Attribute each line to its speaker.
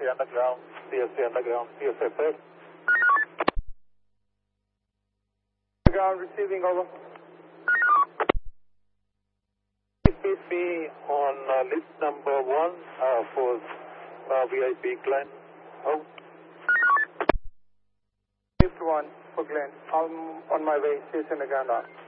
Speaker 1: underground, CSC underground, CSA first. Underground receiving, over. Please be on list number 1 for VIP Glen. Over. List 1 for Glen. I'm on my way, CSC underground.